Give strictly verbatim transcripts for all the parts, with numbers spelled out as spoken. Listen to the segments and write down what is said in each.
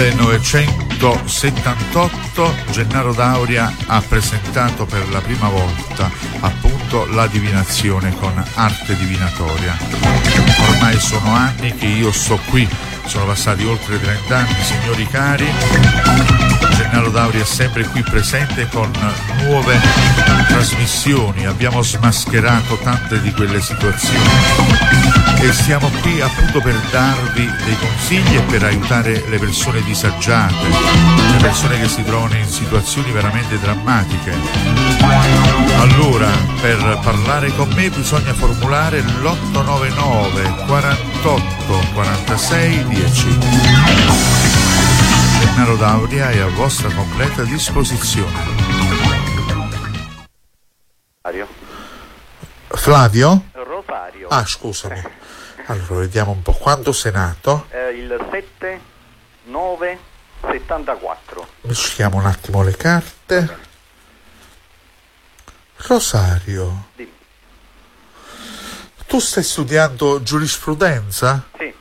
millenovecentosettantotto Gennaro D'Auria ha presentato per la prima volta appunto la divinazione con arte divinatoria. Ormai sono anni che io sto qui, sono passati oltre trent'anni, signori cari. Gennaro D'Auria è sempre qui presente con nuove trasmissioni, abbiamo smascherato tante di quelle situazioni e siamo qui appunto per darvi dei consigli e per aiutare le persone disagiate, le persone che si trovano in situazioni veramente drammatiche. Allora, per parlare con me bisogna formulare l'otto nove nove quarantotto quarantasei dieci. Gennaro D'Auria è a vostra completa disposizione. Flavio? Flavio? Rosario. Ah, scusami. Allora, vediamo un po'. Quando sei nato? Eh, il sette nove settantaquattro. Mischiamo un attimo le carte. Rosario. Dimmi. Tu stai studiando giurisprudenza? Sì.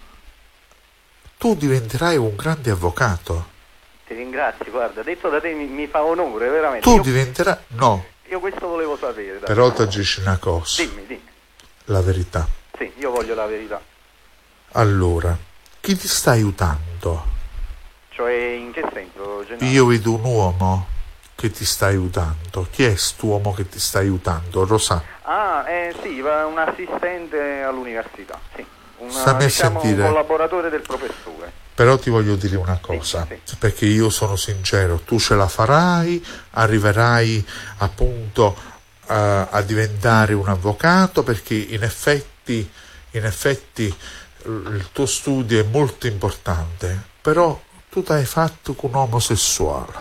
Tu diventerai un grande avvocato. Ti ringrazio, guarda, detto da te mi, mi fa onore, veramente. Tu io, diventerai... No. Io questo volevo sapere. Dai. Però ti dici una cosa. Dimmi, dimmi. La verità. Sì, io voglio la verità. Allora, chi ti sta aiutando? Cioè, in che senso, Gennaro? Io vedo un uomo che ti sta aiutando. Chi è quest'uomo che ti sta aiutando? Rosa? Ah, eh sì, va un assistente all'università, sì. Una, Stammi a diciamo, sentire. un collaboratore del professore. Però ti voglio dire una cosa, sì, sì. perché io sono sincero, tu ce la farai, arriverai appunto uh, a diventare un avvocato, perché in effetti, in effetti il tuo studio è molto importante, però tu ti hai fatto con un omosessuale.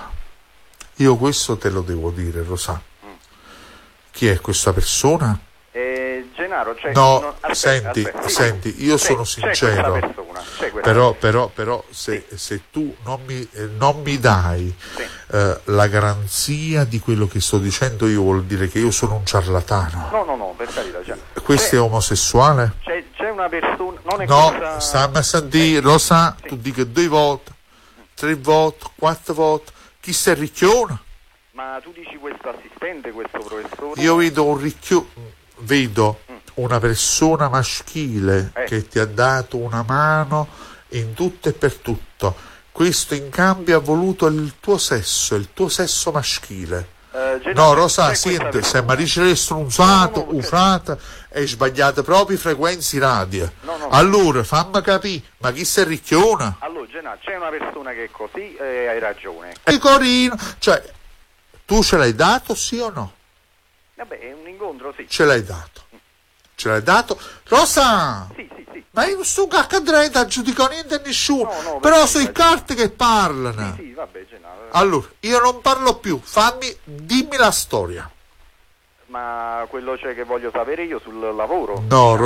Io questo te lo devo dire, Rosa. Mm. Chi è questa persona? Eh, Gennaro, cioè, no, non, aspetta, senti, aspetta, sì, senti, io c'è, sono c'è sincero, persona, però, però, però se, sì. se tu non mi, eh, non mi dai sì. eh, la garanzia di quello che sto dicendo, io vuol dire che io sono un ciarlatano. No, no, no, per carità. Cioè, questo è omosessuale? C'è, c'è una persona, non è no, cosa... stammi a sentire, lo sa, sì. tu dica due volte, tre volte, quattro volte, chi sei ricchione? Ma tu dici questo assistente, questo professore? Io vedo un ricchione, vedo mm. una persona maschile eh. che ti ha dato una mano in tutto e per tutto. Questo in cambio ha voluto il tuo sesso, il tuo sesso maschile. Uh, no, Rosa, senti, se mi dice che è strunzato, no, no, no, ufrata, e sbagliate proprio i frequenze radio. No, no, allora, fammi capire, ma chi sei ricchiona? Allora, Gennaro, c'è una persona che è così e hai ragione. E Corino, cioè, tu ce l'hai dato, sì o no? Vabbè, è un incontro, sì. Ce l'hai dato. Ce l'hai dato? Rosa! Sì, sì, sì. Ma io non sto cacca a giudicare niente a nessuno. No, no, però sono i carte che parlano. Sì, sì, vabbè, Gennaro. Allora, io non parlo più, fammi, dimmi la storia. Ma quello cioè che voglio sapere io sul lavoro? No,